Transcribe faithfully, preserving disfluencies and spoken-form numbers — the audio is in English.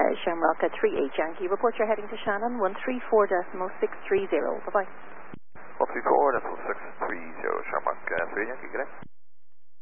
Uh, Shamrock at three eight Yankee. Report you're heading to Shannon, one three four six three zero. Bye-bye. one three four six three zero, Shamrock uh, three Yankee, good day.